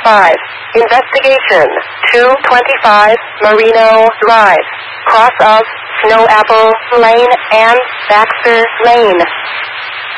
5. Investigation. 225 Marino Drive. Cross of Snow Apple Lane and Baxter Lane.